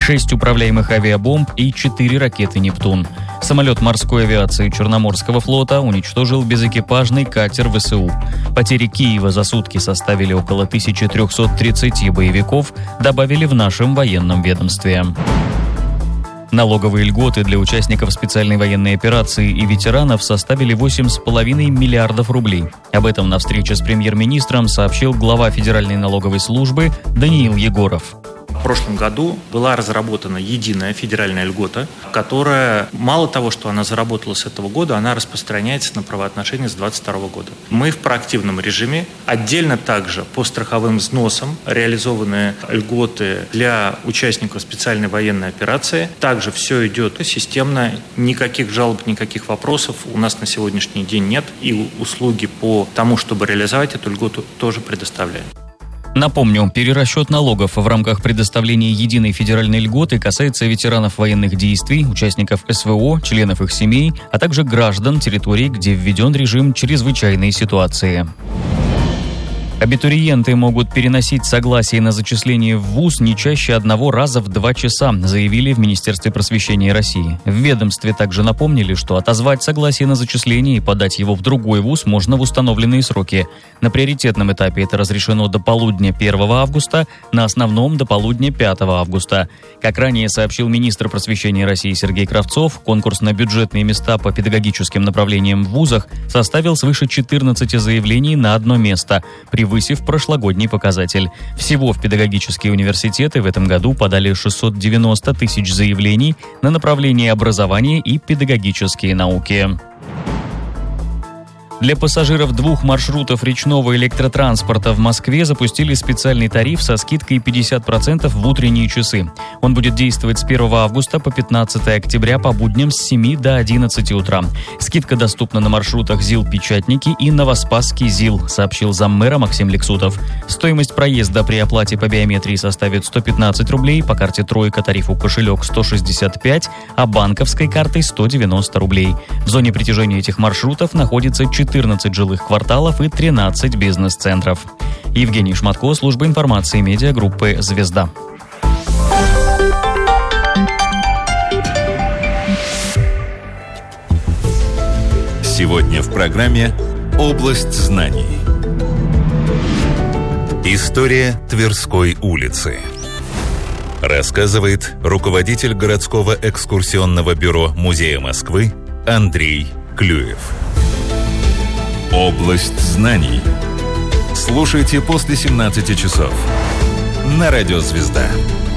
6 управляемых авиабомб и 4 ракеты «Нептун». Самолет морской авиации Черноморского флота уничтожил безэкипажный катер ВСУ. Потери Киева за сутки составили около 1330 боевиков, добавили в нашем военном ведомстве. Налоговые льготы для участников специальной военной операции и ветеранов составили 8,5 миллиардов рублей. Об этом на встрече с премьер-министром сообщил глава Федеральной налоговой службы Даниил Егоров. В прошлом году была разработана единая федеральная льгота, которая, мало того, что она заработала с этого года, она распространяется на правоотношения с 2022 года. Мы в проактивном режиме. Отдельно также по страховым взносам реализованы льготы для участников специальной военной операции. Также все идет системно, никаких жалоб, никаких вопросов у нас на сегодняшний день нет. И услуги по тому, чтобы реализовать эту льготу, тоже предоставляем. Напомню, перерасчет налогов в рамках предоставления единой федеральной льготы касается ветеранов военных действий, участников СВО, членов их семей, а также граждан территорий, где введен режим чрезвычайной ситуации. Абитуриенты могут переносить согласие на зачисление в вуз не чаще одного раза в 2 часа, заявили в Министерстве просвещения России. В ведомстве также напомнили, что отозвать согласие на зачисление и подать его в другой вуз можно в установленные сроки. На приоритетном этапе это разрешено до полудня 1 августа, на основном до полудня 5 августа. Как ранее сообщил министр просвещения России Сергей Кравцов, конкурс на бюджетные места по педагогическим направлениям в вузах составил свыше 14 заявлений на одно место, превысив прошлогодний показатель. Всего в педагогические университеты в этом году подали 690 тысяч заявлений на направление образования и педагогические науки. Для пассажиров 2 маршрутов речного электротранспорта в Москве запустили специальный тариф со скидкой 50% в утренние часы. Он будет действовать с 1 августа по 15 октября по будням с 7 до 11 утра. Скидка доступна на маршрутах ЗИЛ-Печатники и Новоспасский ЗИЛ, сообщил заммэра Максим Лексутов. Стоимость проезда при оплате по биометрии составит 115 рублей, по карте «Тройка» тарифу кошелек 165, а банковской картой 190 рублей. В зоне притяжения этих маршрутов находится 14 жилых кварталов и 13 бизнес-центров. Евгений Шматко, служба информации медиагруппы «Звезда». Сегодня в программе «Область знаний». История Тверской улицы. Рассказывает руководитель городского экскурсионного бюро Музея Москвы Андрей Клюев. Область знаний. Слушайте после 17 часов на радио «Звезда».